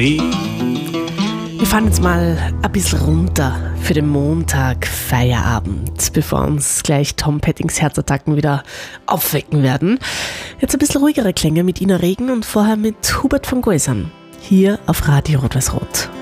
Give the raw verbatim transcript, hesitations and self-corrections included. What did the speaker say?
Wir fahren jetzt mal ein bisschen runter für den Montag Feierabend, bevor uns gleich Tom Pettings Herzattacken wieder aufwecken werden. Jetzt ein bisschen ruhigere Klänge mit Ina Regen und vorher mit Hubert von Geusern. Hier auf Radio Rot-Weiß-Rot.